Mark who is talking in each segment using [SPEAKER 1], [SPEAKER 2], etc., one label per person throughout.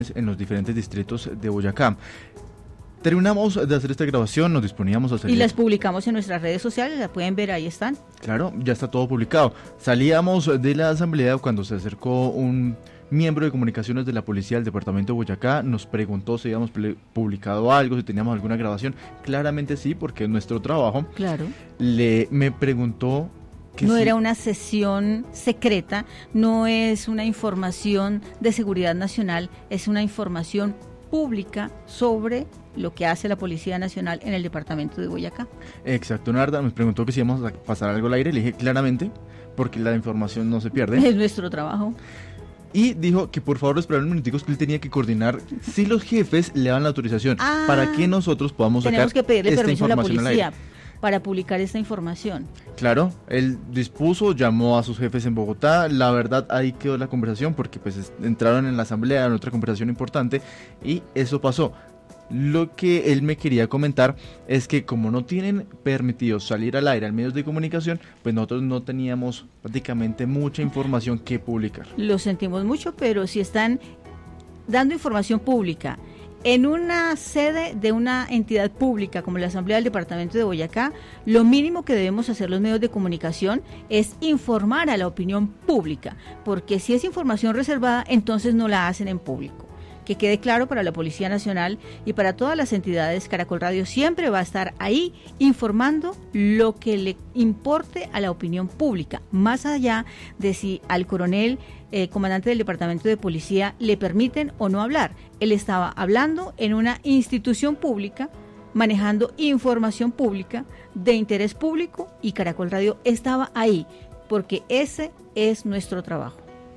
[SPEAKER 1] en los diferentes distritos de Boyacá. Terminamos de hacer esta grabación, nos disponíamos a salir.
[SPEAKER 2] Y las publicamos en nuestras redes sociales, las pueden ver, ahí están.
[SPEAKER 1] Claro, ya está todo publicado. Salíamos de la asamblea cuando se acercó un miembro de comunicaciones de la policía del departamento de Boyacá, nos preguntó si habíamos publicado algo, si teníamos alguna grabación. Claramente sí, porque es nuestro trabajo.
[SPEAKER 2] Claro.
[SPEAKER 1] Me preguntó que
[SPEAKER 2] no
[SPEAKER 1] sí.
[SPEAKER 2] Era una sesión secreta, no es una información de seguridad nacional, es una información pública sobre lo que hace la Policía Nacional en el departamento de Boyacá.
[SPEAKER 1] Exacto, Narda, nos preguntó que si íbamos a pasar algo al aire, le dije claramente, porque la información no se pierde.
[SPEAKER 2] Es nuestro trabajo.
[SPEAKER 1] Y dijo que por favor esperar unos minuticos, que él tenía que coordinar si los jefes le dan la autorización para que nosotros podamos sacar
[SPEAKER 2] tenemos que pedirle
[SPEAKER 1] esta
[SPEAKER 2] permiso a la
[SPEAKER 1] información
[SPEAKER 2] policía para publicar esta información.
[SPEAKER 1] Claro, él dispuso, llamó a sus jefes en Bogotá, la verdad ahí quedó la conversación porque pues entraron en la asamblea en otra conversación importante y eso pasó. Lo que él me quería comentar es que como no tienen permitido salir al aire a medios de comunicación, pues nosotros no teníamos prácticamente mucha información que publicar.
[SPEAKER 2] Lo sentimos mucho, pero si están dando información pública en una sede de una entidad pública como la Asamblea del Departamento de Boyacá, lo mínimo que debemos hacer los medios de comunicación es informar a la opinión pública, porque si es información reservada, entonces no la hacen en público. Que quede claro para la Policía Nacional y para todas las entidades, Caracol Radio siempre va a estar ahí informando lo que le importe a la opinión pública, más allá de si al coronel, comandante del Departamento de Policía, le permiten o no hablar. Él estaba hablando en una institución pública, manejando información pública de interés público y Caracol Radio estaba ahí, porque ese es nuestro trabajo.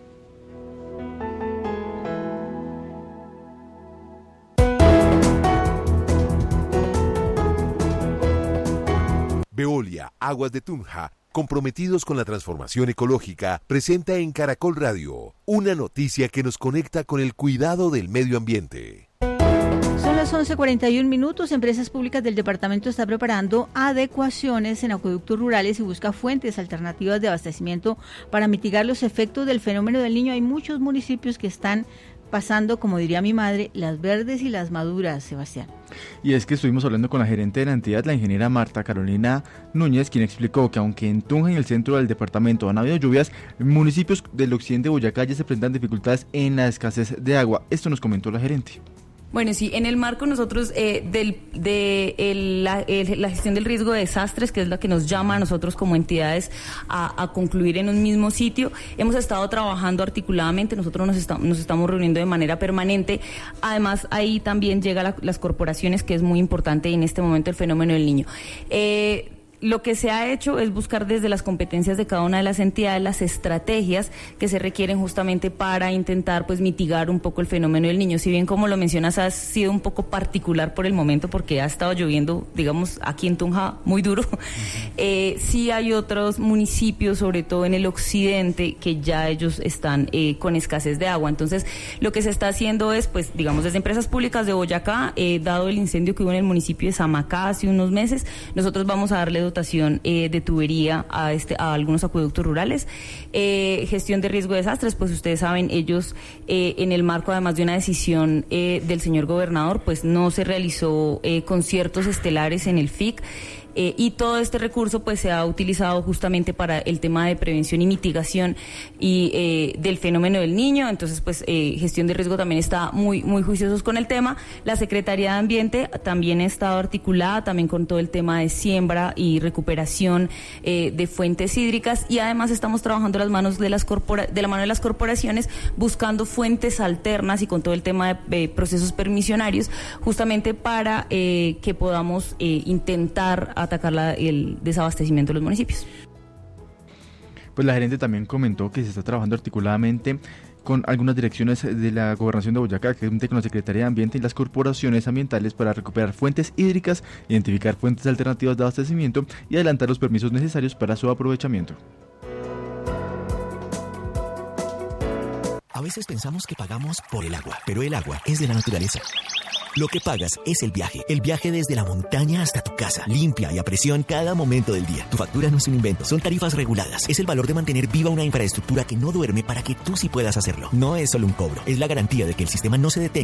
[SPEAKER 3] Veolia, Aguas de Tunja, comprometidos con la transformación ecológica, presenta en Caracol Radio una noticia que nos conecta con el cuidado del medio ambiente.
[SPEAKER 2] Son las 11:41. Empresas Públicas del departamento está preparando adecuaciones en acueductos rurales y busca fuentes alternativas de abastecimiento para mitigar los efectos del fenómeno del Niño. Hay muchos municipios que están pasando, como diría mi madre, las verdes y las maduras, Sebastián.
[SPEAKER 1] Y es que estuvimos hablando con la gerente de la entidad, la ingeniera Marta Carolina Núñez, quien explicó que aunque en Tunja, en el centro del departamento, han habido lluvias, municipios del occidente de Boyacá ya se presentan dificultades en la escasez de agua. Esto nos comentó la gerente.
[SPEAKER 4] Bueno, sí, en el marco nosotros la gestión del riesgo de desastres, que es la que nos llama a nosotros como entidades a concluir en un mismo sitio, hemos estado trabajando articuladamente, nosotros nos estamos reuniendo de manera permanente. Además, ahí también llegan las corporaciones, que es muy importante en este momento el fenómeno del Niño. Lo que se ha hecho es buscar desde las competencias de cada una de las entidades las estrategias que se requieren justamente para intentar pues mitigar un poco el fenómeno del Niño. Si bien, como lo mencionas, ha sido un poco particular por el momento porque ha estado lloviendo, digamos, aquí en Tunja muy duro, sí hay otros municipios, sobre todo en el occidente, que ya ellos están con escasez de agua. Entonces, lo que se está haciendo es, pues, digamos, desde Empresas Públicas de Boyacá, dado el incendio que hubo en el municipio de Samacá hace unos meses, nosotros vamos a darle dotación de tubería a algunos acueductos rurales. Gestión de riesgo de desastres, pues ustedes saben, ellos en el marco además de una decisión del señor gobernador, pues no se realizó conciertos estelares en el FIC. Y todo este recurso pues se ha utilizado justamente para el tema de prevención y mitigación y del fenómeno del Niño. Entonces pues gestión de riesgo también está muy juiciosos con el tema. La Secretaría de Ambiente también ha estado articulada también con todo el tema de siembra y recuperación de fuentes hídricas, y además estamos trabajando de la mano de las corporaciones buscando fuentes alternas y con todo el tema de procesos permisionarios, justamente para que podamos intentar atacar el desabastecimiento de los municipios.
[SPEAKER 1] Pues la gerente también comentó que se está trabajando articuladamente con algunas direcciones de la Gobernación de Boyacá, que cuenta con la Secretaría de Ambiente y las corporaciones ambientales para recuperar fuentes hídricas, identificar fuentes alternativas de abastecimiento y adelantar los permisos necesarios para su aprovechamiento.
[SPEAKER 5] A veces pensamos que pagamos por el agua, pero el agua es de la naturaleza. Lo que pagas es el viaje desde la montaña hasta tu casa, limpia y a presión cada momento del día. Tu factura no es un invento, son tarifas reguladas. Es el valor de mantener viva una infraestructura que no duerme para que tú sí puedas hacerlo. No es solo un cobro, es la garantía de que el sistema no se detenga